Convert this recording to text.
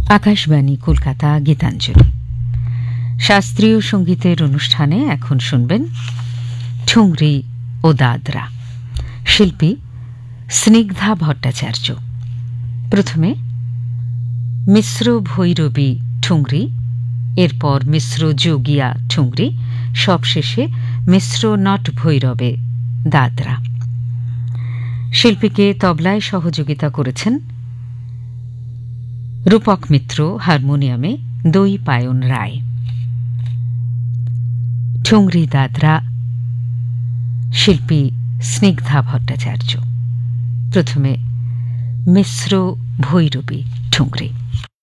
আকাশবাণী কলকাতা গীতাঞ্জলি শাস্ত্রীয় সঙ্গীতের অনুষ্ঠানে এখন শুনবেন ঠুংরি ও দাদরা। শিল্পী স্নিগ্ধা ভট্টাচার্য। প্রথমে মিশ্র ভৈরবী ঠুংরি, এরপর মিশ্র যোগিয়া ঠুংরি, সবশেষে মিশ্র নট ভৈরবে দাদরা। শিল্পীকে তবলায় সহযোগিতা করেছেন রূপক মিত্র, হারমোনিয়ামে দই পায়ন রায়। ঠুংরি দাদরা, শিল্পী স্নিগ্ধা ভট্টাচার্য। প্রথমে মিশ্র ভৈরবী ঠুংরি।